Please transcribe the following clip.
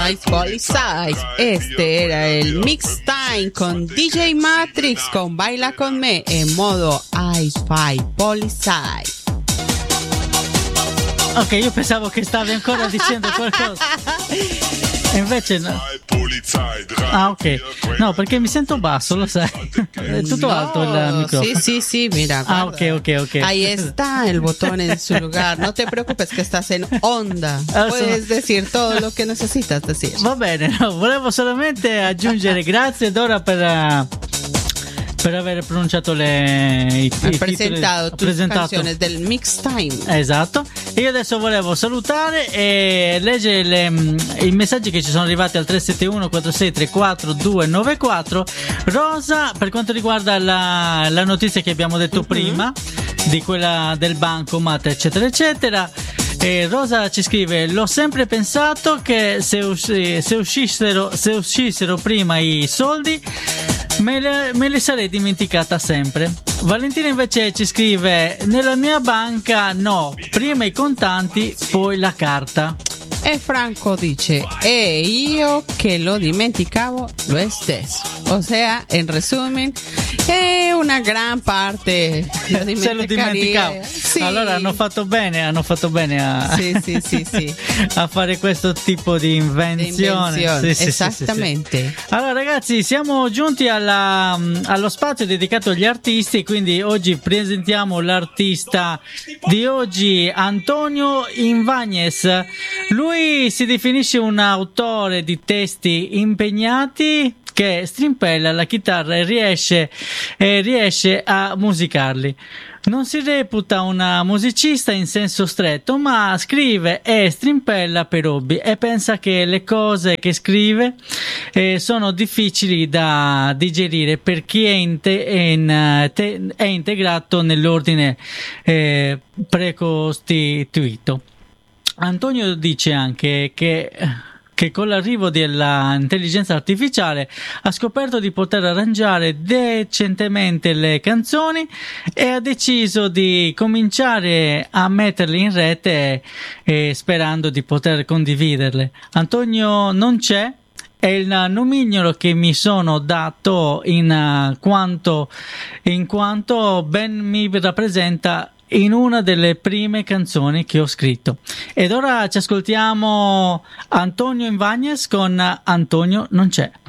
Ice Police. Este era el Mix Time con DJ Matrix con Baila con me en modo Ice Police. Ok, io pensavo che stavi ancora dicendo qualcosa. E invece no. Ah, ok. No, perché mi sento basso, lo sai. È tutto alto il microfono. Sí, mira. Ah, ok. Ahí está el botón en su lugar. No te preocupes que estás en onda. Puedes decir todo lo que necesitas decir. Va bene, no, volevo solamente aggiungere grazie Dora per aver pronunciato presentato canzoni del Mix Time. Esatto. Io adesso volevo salutare e leggere i messaggi che ci sono arrivati al 371 4634 294. Rosa, per quanto riguarda la notizia che abbiamo detto prima, di quella del bancomat eccetera eccetera, e Rosa ci scrive: l'ho sempre pensato che se uscissero prima i soldi me li sarei dimenticata sempre. Valentina invece ci scrive: nella mia banca no, prima i contanti poi la carta. E Franco dice: e io che lo dimenticavo lo stesso. O sea, en resumen, una gran parte se lo dimenticavo. Sì. Allora hanno fatto bene a sì. a fare questo tipo di invenzione. Sì, esattamente. Sì. Allora ragazzi, siamo giunti allo spazio dedicato agli artisti, quindi oggi presentiamo l'artista di oggi, Antonio Invagnes. Lui si definisce un autore di testi impegnati che strimpella la chitarra e riesce a musicarli. Non si reputa una musicista in senso stretto, ma scrive e strimpella per hobby e pensa che le cose che scrive sono difficili da digerire per chi è integrato nell'ordine precostituito. Antonio dice anche che con l'arrivo dell'intelligenza artificiale ha scoperto di poter arrangiare decentemente le canzoni e ha deciso di cominciare a metterle in rete sperando di poter condividerle. Antonio non c'è. È il nomignolo che mi sono dato in quanto ben mi rappresenta in una delle prime canzoni che ho scritto. Ed ora ci ascoltiamo Antonio Invagnes con Antonio non c'è.